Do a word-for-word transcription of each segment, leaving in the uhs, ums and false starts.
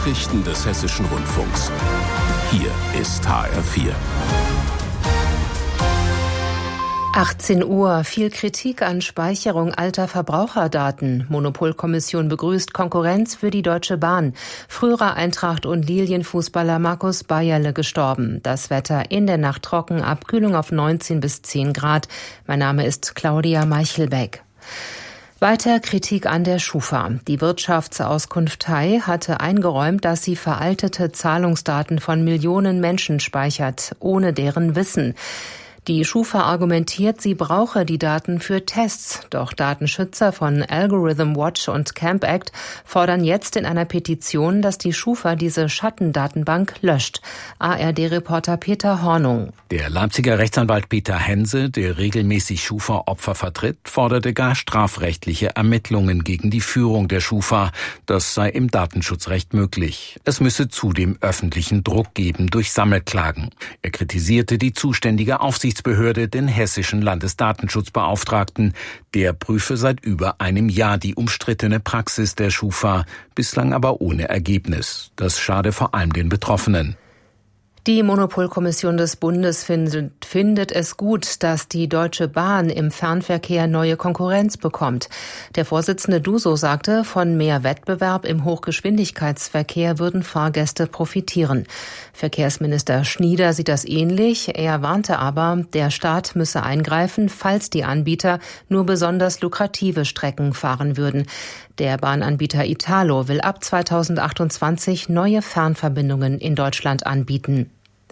Nachrichten des Hessischen Rundfunks. Hier ist H R vier. achtzehn Uhr. Viel Kritik an Speicherung alter Verbraucherdaten. Monopolkommission begrüßt Konkurrenz für die Deutsche Bahn. Früherer Eintracht- und Lilienfußballer Markus Bayerle gestorben. Das Wetter in der Nacht trocken, Abkühlung auf neunzehn bis zehn Grad. Mein Name ist Claudia Meichelbeck. Weiter Kritik an der Schufa. Die Wirtschaftsauskunftei hatte eingeräumt, dass sie veraltete Zahlungsdaten von Millionen Menschen speichert, ohne deren Wissen. Die Schufa argumentiert, sie brauche die Daten für Tests. Doch Datenschützer von Algorithm Watch und Camp Act fordern jetzt in einer Petition, dass die Schufa diese Schattendatenbank löscht. A R D-Reporter Peter Hornung. Der Leipziger Rechtsanwalt Peter Hense, der regelmäßig Schufa-Opfer vertritt, forderte gar strafrechtliche Ermittlungen gegen die Führung der Schufa. Das sei im Datenschutzrecht möglich. Es müsse zudem öffentlichen Druck geben durch Sammelklagen. Er kritisierte die zuständige Aufsichtsbehörde, den hessischen Landesdatenschutzbeauftragten. Der prüfe seit über einem Jahr die umstrittene Praxis der Schufa, bislang aber ohne Ergebnis. Das schade vor allem den Betroffenen. Die Monopolkommission des Bundes findet, findet es gut, dass die Deutsche Bahn im Fernverkehr neue Konkurrenz bekommt. Der Vorsitzende Duso sagte, von mehr Wettbewerb im Hochgeschwindigkeitsverkehr würden Fahrgäste profitieren. Verkehrsminister Schnieder sieht das ähnlich. Er warnte aber, der Staat müsse eingreifen, falls die Anbieter nur besonders lukrative Strecken fahren würden. Der Bahnanbieter Italo will ab zweitausendachtundzwanzig neue Fernverbindungen in Deutschland anbieten.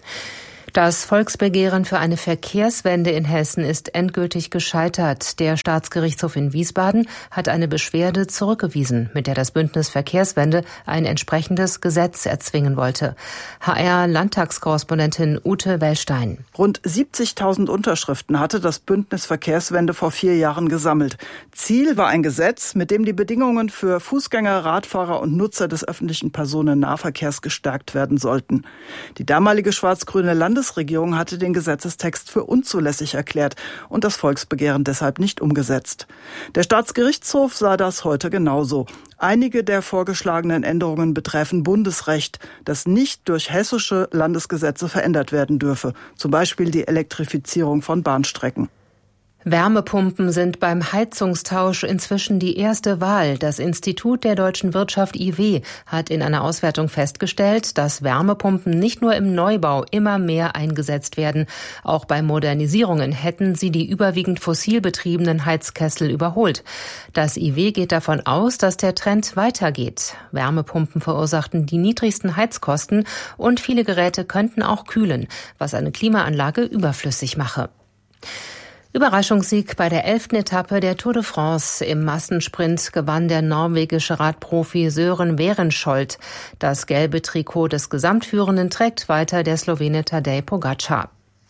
Das Volksbegehren für eine Verkehrswende in Hessen ist endgültig gescheitert. Der Staatsgerichtshof in Wiesbaden hat eine Beschwerde zurückgewiesen, mit der das Bündnis Verkehrswende ein entsprechendes Gesetz erzwingen wollte. H R-Landtagskorrespondentin Ute Wellstein. Rund siebzigtausend Unterschriften hatte das Bündnis Verkehrswende vor vier Jahren gesammelt. Ziel war ein Gesetz, mit dem die Bedingungen für Fußgänger, Radfahrer und Nutzer des öffentlichen Personennahverkehrs gestärkt werden sollten. Die damalige schwarz-grüne Landesregierung Regierung hatte den Gesetzestext für unzulässig erklärt und das Volksbegehren deshalb nicht umgesetzt. Der Staatsgerichtshof sah das heute genauso. Einige der vorgeschlagenen Änderungen betreffen Bundesrecht, das nicht durch hessische Landesgesetze verändert werden dürfe, zum Beispiel die Elektrifizierung von Bahnstrecken. Wärmepumpen sind beim Heizungstausch inzwischen die erste Wahl. Das Institut der deutschen Wirtschaft I W hat in einer Auswertung festgestellt, dass Wärmepumpen nicht nur im Neubau immer mehr eingesetzt werden. Auch bei Modernisierungen hätten sie die überwiegend fossil betriebenen Heizkessel überholt. Das I W geht davon aus, dass der Trend weitergeht. Wärmepumpen verursachten die niedrigsten Heizkosten und viele Geräte könnten auch kühlen, was eine Klimaanlage überflüssig mache. Überraschungssieg bei der elften Etappe der Tour de France. Im Massensprint gewann der norwegische Radprofi Søren Werenskjold. Das gelbe Trikot des Gesamtführenden trägt weiter der Slowene Tadej Pogačar.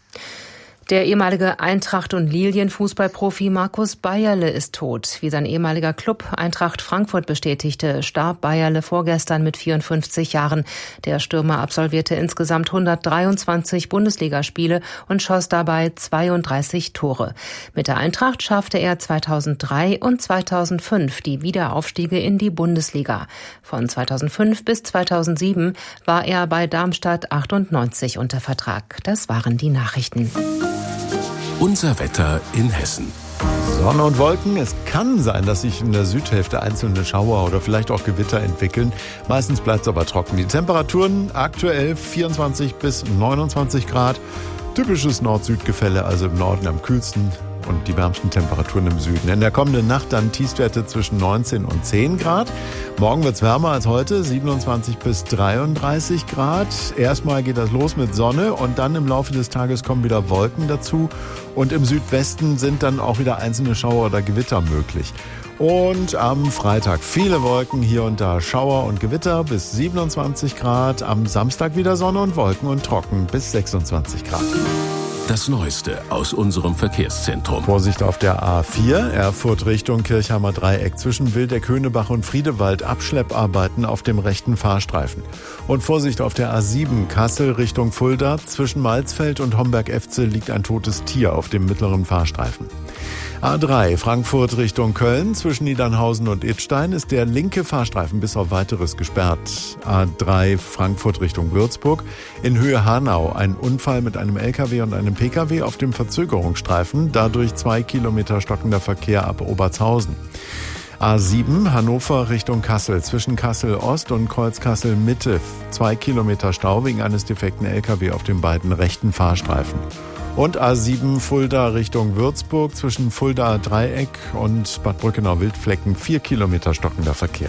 Der ehemalige Eintracht- und Lilien-Fußballprofi Markus Bayerle ist tot. Wie sein ehemaliger Club Eintracht Frankfurt bestätigte, starb Bayerle vorgestern mit vierundfünfzig Jahren. Der Stürmer absolvierte insgesamt hundertdreiundzwanzig Bundesligaspiele und schoss dabei zweiunddreißig Tore. Mit der Eintracht schaffte er zweitausenddrei und zweitausendfünf die Wiederaufstiege in die Bundesliga. Von zweitausendfünf bis zweitausendsieben war er bei Darmstadt achtundneunzig unter Vertrag. Das waren die Nachrichten. Unser Wetter in Hessen. Sonne und Wolken. Es kann sein, dass sich in der Südhälfte einzelne Schauer oder vielleicht auch Gewitter entwickeln. Meistens bleibt es aber trocken. Die Temperaturen aktuell vierundzwanzig bis neunundzwanzig Grad. Typisches Nord-Süd-Gefälle, also im Norden am kühlsten und die wärmsten Temperaturen im Süden. In der kommenden Nacht dann Tiefstwerte zwischen neunzehn und zehn Grad. Morgen wird es wärmer als heute, siebenundzwanzig bis dreiunddreißig Grad. Erstmal geht das los mit Sonne und dann im Laufe des Tages kommen wieder Wolken dazu. Und im Südwesten sind dann auch wieder einzelne Schauer oder Gewitter möglich. Und am Freitag viele Wolken, hier und da Schauer und Gewitter bis siebenundzwanzig Grad. Am Samstag wieder Sonne und Wolken und trocken bis sechsundzwanzig Grad. Das Neueste aus unserem Verkehrszentrum. Vorsicht auf der A vier, Erfurt Richtung Kirchheimer Dreieck. Zwischen Wildeck-Höhnebach und Friedewald Abschlepparbeiten auf dem rechten Fahrstreifen. Und Vorsicht auf der A sieben, Kassel Richtung Fulda. Zwischen Malzfeld und Homberg-Efze liegt ein totes Tier auf dem mittleren Fahrstreifen. A drei Frankfurt Richtung Köln. Zwischen Niedernhausen und Idstein ist der linke Fahrstreifen bis auf Weiteres gesperrt. A drei Frankfurt Richtung Würzburg. In Höhe Hanau ein Unfall mit einem L K W und einem P K W auf dem Verzögerungsstreifen. Dadurch zwei Kilometer stockender Verkehr ab Obertshausen. A sieben Hannover Richtung Kassel. Zwischen Kassel Ost und Kreuz Kassel Mitte. Zwei Kilometer Stau wegen eines defekten L K W auf den beiden rechten Fahrstreifen. Und A sieben Fulda Richtung Würzburg. Zwischen Fulda Dreieck und Bad Brückenau-Wildflecken. Vier Kilometer stockender Verkehr.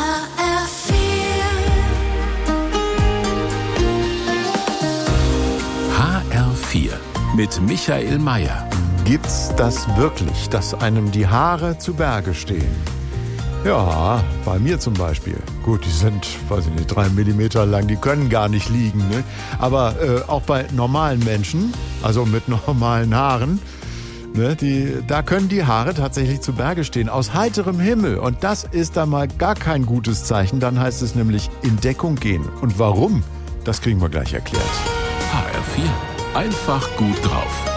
H R vier mit Michael Mayer. Gibt's das wirklich, dass einem die Haare zu Berge stehen? Ja, bei mir zum Beispiel. Gut, die sind, weiß ich nicht, drei Millimeter lang, die können gar nicht liegen. Ne? Aber äh, auch bei normalen Menschen, also mit normalen Haaren, ne, die, da können die Haare tatsächlich zu Berge stehen, aus heiterem Himmel. Und das ist da mal gar kein gutes Zeichen. Dann heißt es nämlich in Deckung gehen. Und warum? Das kriegen wir gleich erklärt. H R vier. Einfach gut drauf.